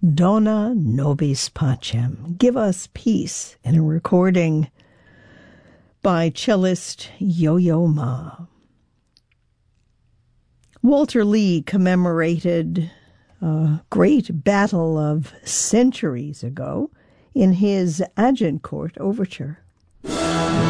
Dona Nobis Pacem, Give Us Peace, in a recording by cellist Yo-Yo Ma. Walter Lee commemorated a great battle of centuries ago in his Agincourt Overture.